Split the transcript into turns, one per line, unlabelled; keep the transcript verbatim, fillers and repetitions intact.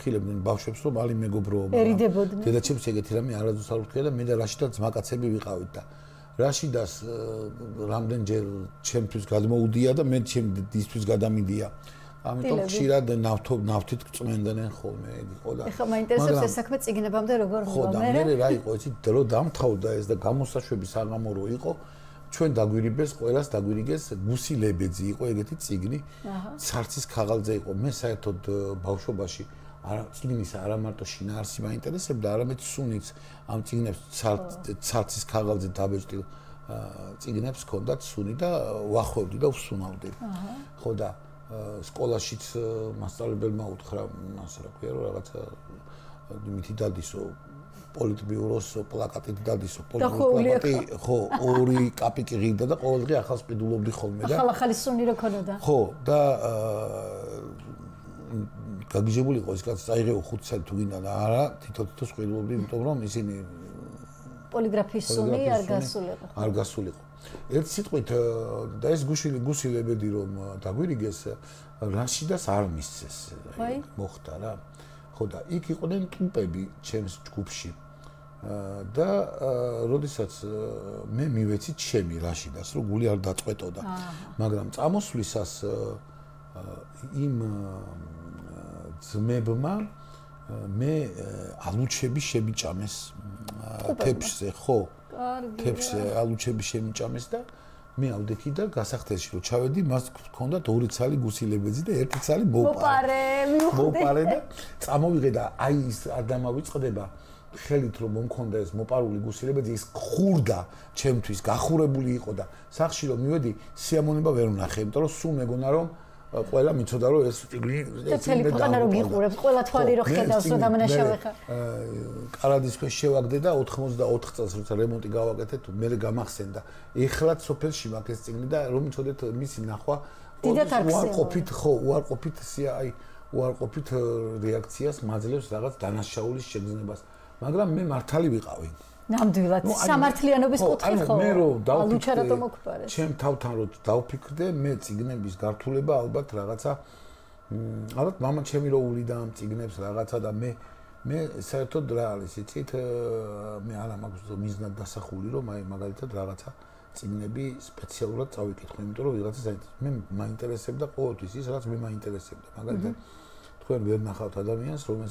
აფრთხილებდნენ ბავშვებს, რომ ალი მეგობრობა.
ერიდებოდნენ.
დედაჩემს ეგეთი რამე არასდროს არ უთქვია და მე და რაშიდაც ძმაკაცები ვიყავით და რაშიდას რამდენჯერ ჩემთვის გადმოუდია და მე ჩემთვის გადამიდია. ამიტომ ხშირად ნავთო ნავთით წმენდნენ ხოლმე იყო და
ეხლა მაინტერესებს ეს საქმე წიგნებამდე როგორ
ხო და მე რა იყო იცით დრო დამთავრდა ეს და გამოსაშვები საღამორო იყო ჩვენ დაგვირიბეს ყველას დაგვირიგეს გუსი ლებეძი იყო ეგეთი წიგნი ცარცის ქაღალდზე იყო მე საერთოდ ბავშვობაში არა წიგნის არა მარტო შინაარსი მაინტერესებდა არამედ სუნიც ამ წიგნებს ცარცის ქაღალდზე დაბეჭდილ წიგნებს ჰქონდათ სუნი და ვახვევდი და ვსუნავდი ხო და სკოლაშიც მასწავლებელმა უთხრა ასე რა ქვია რომ რაღაცა იმითი დადისო პოლიტბიუროს პლაკატით დადისო
პოლიტბიუროს
ხო ორი კაპიკი ღირდა და ყოველდღე ახალს ყიდულობდი ხოლმე და
ახალ-ახალი სუნი რო ქონოდა
ხო და გაგიჟებული იყო ის კაცი წაიღეო ხუთ საათი თუ გინდა და არა თითო-თითოს ყიდულობდი იმიტომ რომ ისინი
პოლიგრაფიის სუნი არ გასულიყო
არ გასულიყო ერთ სიტყვით და ეს გუშილი გუსილებედი რომ დაგვირიგეს რაშიდას არ მისცეს მოხდა რა ხო და იქ იყვნენ ტუპები ჩემს ჯგუფში და როდესაც მე მივეცი ჩემი რაშიდას რომ გული არ დაწყვეტოდა მაგრამ წამოსვლისას იმ ძმებმა მე ალუჩები შემიჭამეს თეფშზე ხო თეფშზე ალუჩები შემიჭამეს და მე ავდექი და გასახდელში რომ ჩავედი მას ჰქონდათ ორი ცალი გუსილებეძი და ერთი ცალი მოპარე მოპარე და წამოვიღე და აი ის არ დამავიწყდება ხელით რომ მომქონდა ეს მოპარული გუსილებეძი ის ხურდა ჩემთვის გახურებული იყო და სახში რომ მივედი სიამონება ვერ ვნახე იმიტომ რომ სულ მეგონა რომ ყველა მიცოდა რომ ეს წიგნი
და წელი ქვეყანა რო გიყურებს ყველა თვალი რო ხედავს რომ დამნაშავე ხარ
კარადის ქვეშ შევაგდე და ოთხმოცდაოთხ წელს როცა რემონტი გავაკეთე მე გამახსენდა ეხლაც სოფელში მაქვს ეს წიგნი და რომ მიცოდეთ მისი ნახვა უარყოფით ხო უარყოფით აი უარყოფით რეაქციას მაძლევს რაღაც დანაშაულის შეგრძნებას მაგრამ მე მართალი ვიყავი
ნამდვილად სამართლიანობის კუთხით ხო
მე რომ
ალუჩარატო მოგფარეს
ჩემ თავთან რომ დავფიქრდე მე წიგნების გართულება ალბათ რაღაცა ალბათ მამა ჩემი რო ულიდა ამ წიგნებს რაღაცა და მე მე საერთოდ რა არის იცით მე არა მაქვს მიზნად დასახული რომ აი მაგალითად რაღაცა წიგნები სპეციალურად წავიკითხო იმიტომ რომ ვიღაცა საერთოდ მე მაინტერესებდა ყოველთვის ის რაც მე მაინტერესებდა მაგალითად თქვენ ვერ ნახავთ ადამიანს რომელსაც